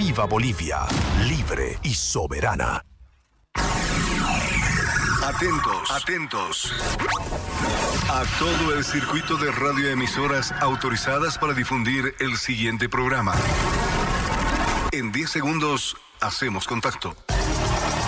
Viva Bolivia, libre y soberana. Atentos, atentos. A todo el circuito de radioemisoras autorizadas para difundir el siguiente programa. En 10 segundos hacemos contacto.